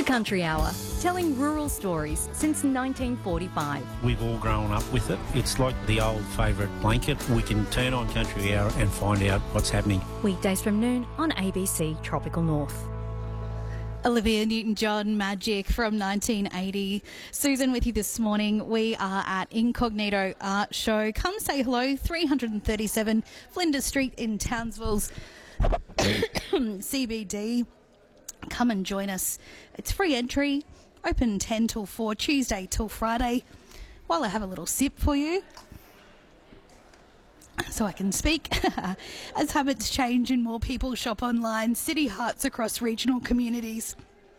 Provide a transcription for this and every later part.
Country Hour, telling rural stories since 1945. We've all grown up with it. It's like the old favourite blanket. We can turn on Country Hour and find out what's happening. Weekdays from noon on ABC Tropical North. Olivia Newton-John, Magic from 1980. Susan with you this morning. We are at Incognito Art Show. Come say hello, 337 Flinders Street in Townsville's CBD. Come and join us. It's free entry, open 10 till 4, Tuesday till Friday. While I have a little sip for you, so I can speak. As habits change and more people shop online, city hearts across regional communities.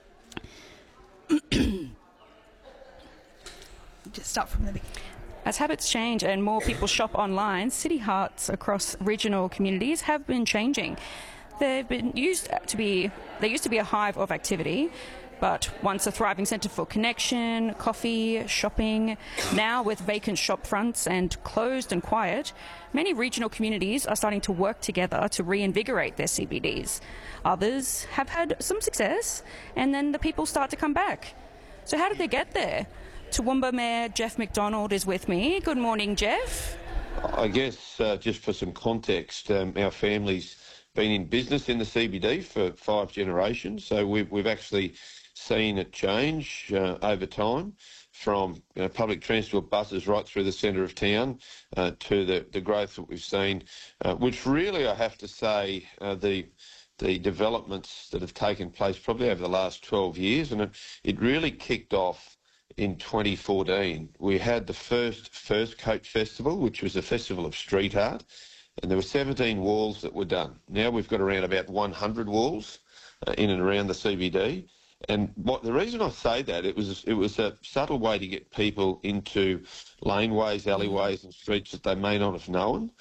Just start from the beginning. As habits change and more people shop online, city hearts across regional communities have been changing. There used to be a hive of activity, but once a thriving centre for connection, coffee, shopping. Now with vacant shop fronts and closed and quiet, many regional communities are starting to work together to reinvigorate their CBDs. Others have had some success, and then the people start to come back. So how did they get there? Toowoomba Mayor Jeff McDonald is with me. Good morning, Jeff. I guess just for some context, our family's been in business in the CBD for 5 generations, so we've actually seen it change over time from public transport buses right through the centre of town to the growth that we've seen, which really, I have to say, the developments that have taken place probably over the last 12 years, and it really kicked off in 2014. We had the first Coach Festival, which was a festival of street art, and there were 17 walls that were done. Now we've got around about 100 walls in and around the CBD. And the reason I say that, it was a subtle way to get people into laneways, alleyways and streets that they may not have known.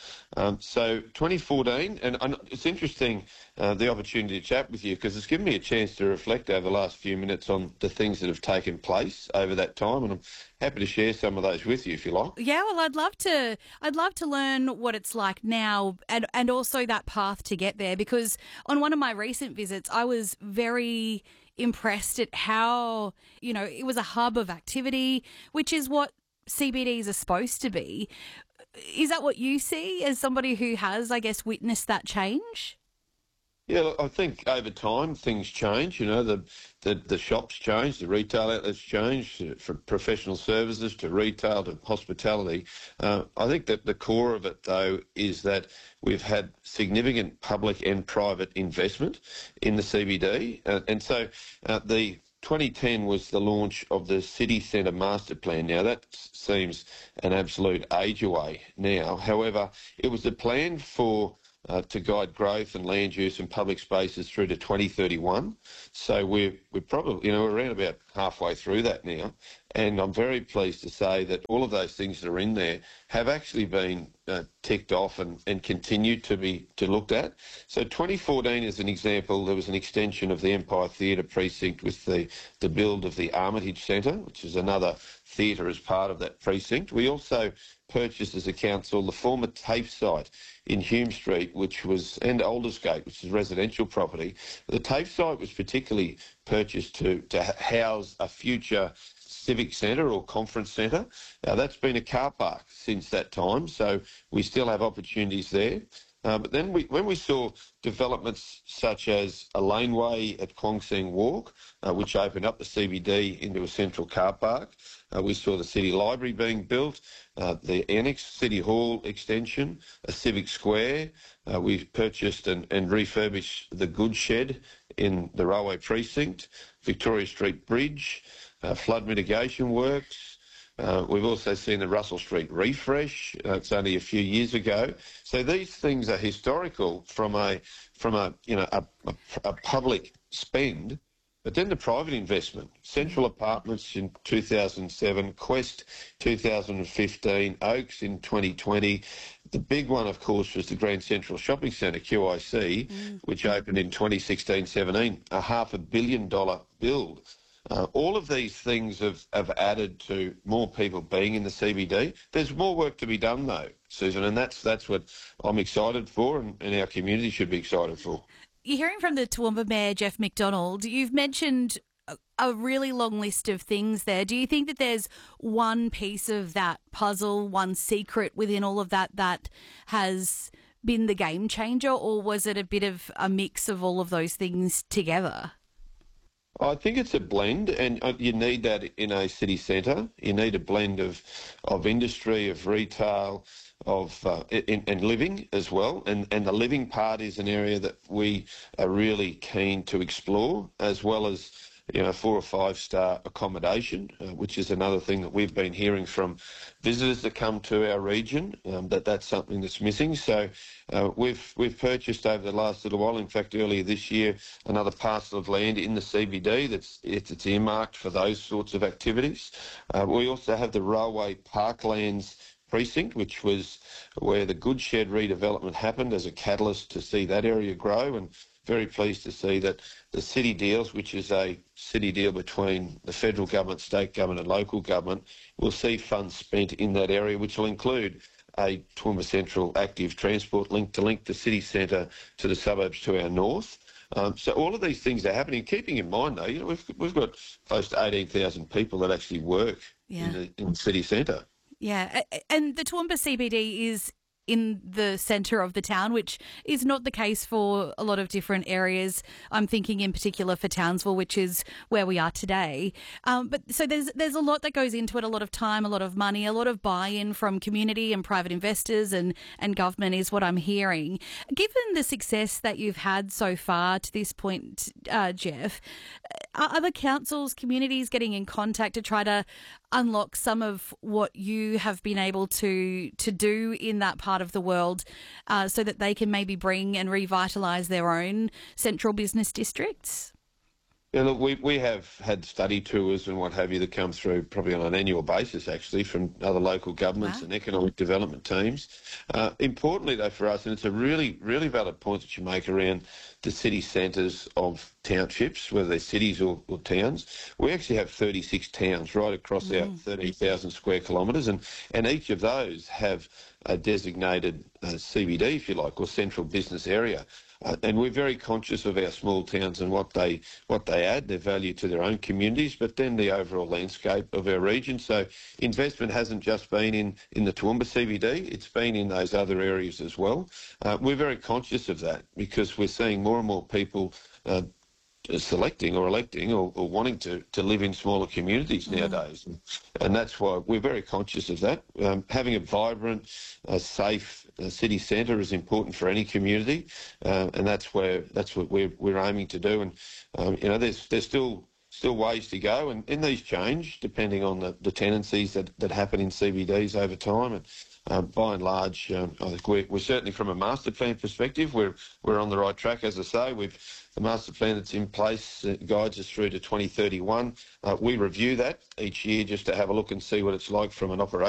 So 2014, and it's interesting, the opportunity to chat with you, because it's given me a chance to reflect over the last few minutes on the things that have taken place over that time, and I'm happy to share some of those with you if you like. Yeah, well, I'd love to learn what it's like now, and also that path to get there, because on one of my recent visits, I was very impressed at how, it was a hub of activity, which is what CBDs are supposed to be. Is that what you see as somebody who has, I guess, witnessed that change? Yeah, look, I think over time things change. The shops change, the retail outlets change, from professional services to retail to hospitality. I think that the core of it, though, is that we've had significant public and private investment in the CBD. And so the 2010 was the launch of the City Centre Master Plan. Now, that seems an absolute age away now. However, it was a plan to guide growth and land use and public spaces through to 2031. So we're probably, we're around about halfway through that now. And I'm very pleased to say that all of those things that are in there have actually been ticked off and continue to be looked at. So 2014, as an example, there was an extension of the Empire Theatre precinct with the build of the Armitage Centre, which is another theatre as part of that precinct. We also purchased as a council the former TAFE site in Hume Street, and Aldersgate, which is residential property. The TAFE site was particularly purchased to house a future civic centre or conference centre. Now, that's been a car park since that time, so we still have opportunities there. But then when we saw developments such as a laneway at Kwong Seng Walk, which opened up the CBD into a central car park, we saw the City Library being built, the Annex City Hall extension, a civic square. We purchased and refurbished the goods shed in the railway precinct, Victoria Street Bridge, flood mitigation works. We've also seen the Russell Street refresh. It's only a few years ago. So these things are historical from a public spend. But then the private investment, Central Apartments in 2007, Quest 2015, Oaks in 2020. The big one, of course, was the Grand Central Shopping Centre, QIC, which opened in 2016-17, a $500 million build. All of these things have added to more people being in the CBD. There's more work to be done, though, Susan, and that's what I'm excited for and our community should be excited for. You're hearing from the Toowoomba Mayor, Jeff McDonald. You've mentioned a really long list of things there. Do you think that there's one piece of that puzzle, one secret within all of that that has been the game changer, or was it a bit of a mix of all of those things together? I think it's a blend, and you need that in a city centre. You need a blend of industry, of retail, and living as well. And the living part is an area that we are really keen to explore, as well as 4 or 5 star accommodation, which is another thing that we've been hearing from visitors that come to our region, that's something that's missing. So we've purchased over the last little while, in fact earlier this year, another parcel of land in the CBD that's earmarked for those sorts of activities. We also have the Railway Parklands precinct, which was where the Goodshed redevelopment happened as a catalyst to see that area grow, and very pleased to see that the city deals, which is a city deal between the federal government, state government and local government, will see funds spent in that area, which will include a Toowoomba Central active transport link to link the city centre to the suburbs to our north. So all of these things are happening. Keeping in mind, though, we've got close to 18,000 people that actually work in the city centre. Yeah, and the Toowoomba CBD is in the centre of the town, which is not the case for a lot of different areas. I'm thinking in particular for Townsville, which is where we are today. But so there's a lot that goes into it, a lot of time, a lot of money, a lot of buy-in from community and private investors and government is what I'm hearing. Given the success that you've had so far to this point, Jeff, are other councils, communities getting in contact to try to unlock some of what you have been able to do in that part of the world, so that they can maybe bring and revitalise their own central business districts? Yeah, look, we have had study tours and what have you that come through probably on an annual basis, actually, from other local governments and economic development teams. Importantly, though, for us, and it's a really, really valid point that you make around the city centres of townships, whether they're cities or towns, we actually have 36 towns right across our 30,000 square kilometres, and each of those have a designated CBD, if you like, or central business area. And we're very conscious of our small towns and what they add, their value to their own communities, but then the overall landscape of our region. So investment hasn't just been in the Toowoomba CBD, it's been in those other areas as well. We're very conscious of that because we're seeing more and more people selecting or electing or wanting to live in smaller communities nowadays. And that's why we're very conscious of that. Having a vibrant, safe city centre is important for any community, and that's what we're aiming to do. And there's still ways to go, and these change depending on the tendencies that happen in CBDs over time. And by and large, I think we're certainly, from a master plan perspective, we're on the right track. As I say, the master plan that's in place guides us through to 2031. We review that each year just to have a look and see what it's like from an operational